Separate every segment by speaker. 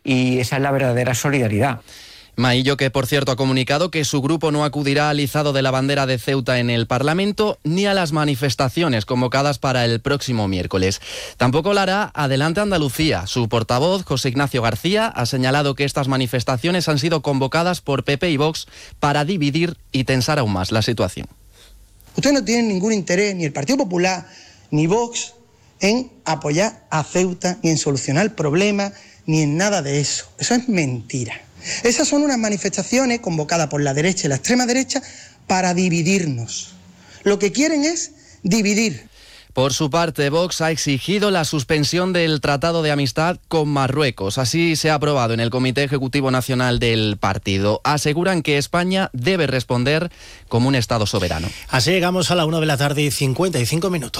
Speaker 1: y esa es la verdadera solidaridad.
Speaker 2: Maillo, que por cierto ha comunicado que su grupo no acudirá al izado de la bandera de Ceuta en el Parlamento ni a las manifestaciones convocadas para el próximo miércoles. Tampoco lo hará Adelante Andalucía. Su portavoz, José Ignacio García, ha señalado que estas manifestaciones han sido convocadas por PP y Vox para dividir y tensar aún más la situación.
Speaker 3: Ustedes no tienen ningún interés, ni el Partido Popular, ni Vox, en apoyar a Ceuta, ni en solucionar el problema, ni en nada de eso. Eso es mentira. Esas son unas manifestaciones convocadas por la derecha y la extrema derecha para dividirnos. Lo que quieren es dividir.
Speaker 2: Por su parte, Vox ha exigido la suspensión del Tratado de Amistad con Marruecos. Así se ha aprobado en el Comité Ejecutivo Nacional del partido. Aseguran que España debe responder como un Estado soberano.
Speaker 4: Así llegamos a la 1:55 p.m.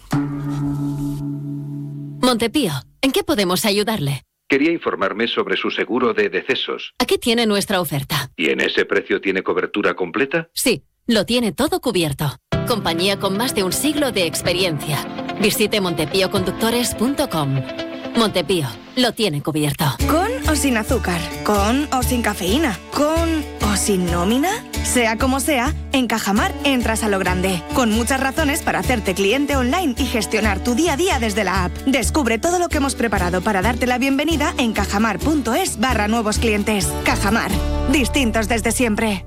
Speaker 5: Montepío, ¿en qué podemos ayudarle?
Speaker 6: Quería informarme sobre su seguro de decesos.
Speaker 5: Aquí tiene nuestra oferta.
Speaker 6: ¿Y en ese precio tiene cobertura completa?
Speaker 5: Sí, lo tiene todo cubierto. Compañía con más de un siglo de experiencia. Visite montepíoconductores.com. Montepío, lo tiene cubierto.
Speaker 7: ¿Con o sin azúcar? ¿Con o sin cafeína? ¿Con o sin nómina? Sea como sea, en Cajamar entras a lo grande, con muchas razones para hacerte cliente online y gestionar tu día a día desde la app. Descubre todo lo que hemos preparado para darte la bienvenida en cajamar.es/nuevos clientes. Cajamar, distintos desde siempre.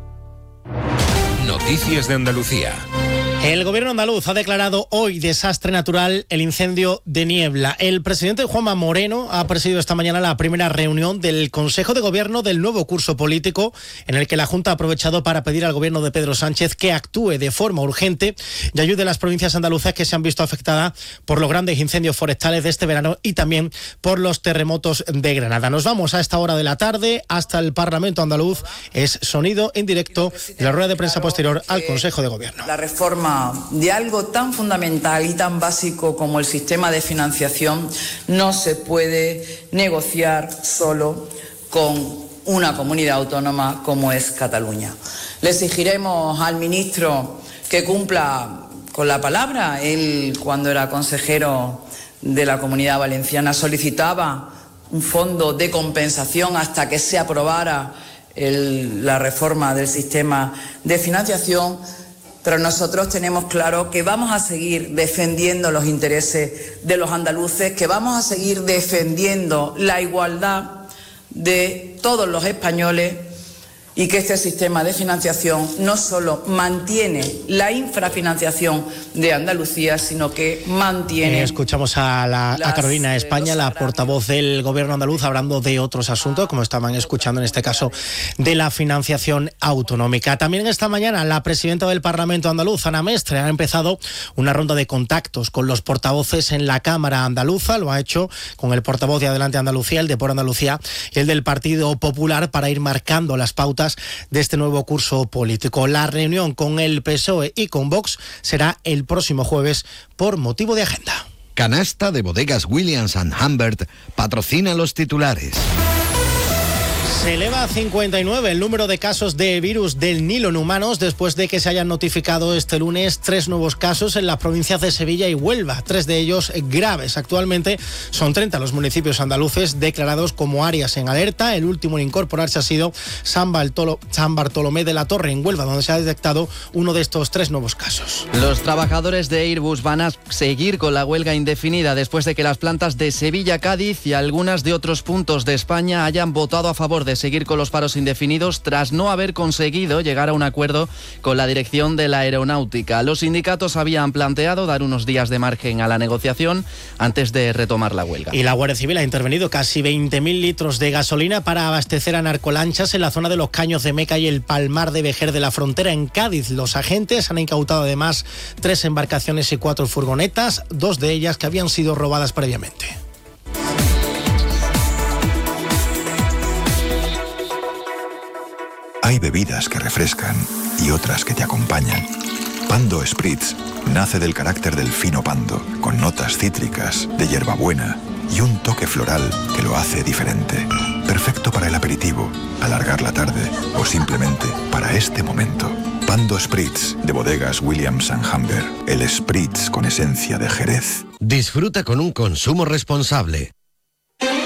Speaker 8: Noticias de Andalucía.
Speaker 4: El gobierno andaluz ha declarado hoy desastre natural el incendio de Niebla. El presidente Juanma Moreno ha presidido esta mañana la primera reunión del Consejo de Gobierno del nuevo curso político, en el que la Junta ha aprovechado para pedir al gobierno de Pedro Sánchez que actúe de forma urgente y ayude a las provincias andaluzas que se han visto afectadas por los grandes incendios forestales de este verano y también por los terremotos de Granada. Nos vamos a esta hora de la tarde hasta el Parlamento andaluz. Es sonido en directo de la rueda de prensa posterior al Consejo de Gobierno.
Speaker 9: La reforma de algo tan fundamental y tan básico como el sistema de financiación no se puede negociar solo con una comunidad autónoma como es Cataluña. Le exigiremos al ministro que cumpla con la palabra. Él, cuando era consejero de la Comunidad Valenciana, solicitaba un fondo de compensación hasta que se aprobara la reforma del sistema de financiación. Pero nosotros tenemos claro que vamos a seguir defendiendo los intereses de los andaluces, que vamos a seguir defendiendo la igualdad de todos los españoles y que este sistema de financiación no solo mantiene la infrafinanciación de Andalucía, sino que mantiene...
Speaker 4: Escuchamos a Carolina España, la portavoz del gobierno andaluz, hablando de otros asuntos, como estaban escuchando en este caso, de la financiación autonómica. También esta mañana la presidenta del Parlamento andaluz, Ana Mestre, ha empezado una ronda de contactos con los portavoces en la Cámara andaluza. Lo ha hecho con el portavoz de Adelante Andalucía, el de Por Andalucía y el del Partido Popular, para ir marcando las pautas de este nuevo curso político. La reunión con el PSOE y con Vox será el próximo jueves por motivo de agenda.
Speaker 10: Canasta de Bodegas Williams & Humbert patrocina los titulares.
Speaker 4: Se eleva a 59 el número de casos de virus del Nilo en humanos después de que se hayan notificado este lunes 3 nuevos casos en las provincias de Sevilla y Huelva, 3 de ellos graves. Actualmente son 30 los municipios andaluces declarados como áreas en alerta. El último en incorporarse ha sido San Bartolomé de la Torre, en Huelva, donde se ha detectado uno de estos 3 nuevos casos.
Speaker 2: Los trabajadores de Airbus van a seguir con la huelga indefinida después de que las plantas de Sevilla, Cádiz y algunas de otros puntos de España hayan votado a favor de seguir con los paros indefinidos tras no haber conseguido llegar a un acuerdo con la dirección de la aeronáutica. Los sindicatos habían planteado dar unos días de margen a la negociación antes de retomar la huelga.
Speaker 4: Y la Guardia Civil ha intervenido casi 20.000 litros de gasolina para abastecer a narcolanchas en la zona de los Caños de Meca y el Palmar de Vejer de la Frontera, en Cádiz. Los agentes han incautado además 3 embarcaciones y 4 furgonetas, 2 de ellas que habían sido robadas previamente.
Speaker 11: Hay bebidas que refrescan y otras que te acompañan. Pando Spritz nace del carácter del fino pando, con notas cítricas, de hierbabuena y un toque floral que lo hace diferente. Perfecto para el aperitivo, alargar la tarde o simplemente para este momento. Pando Spritz, de Bodegas Williams & Humbert. El Spritz con esencia de Jerez.
Speaker 10: Disfruta con un consumo responsable.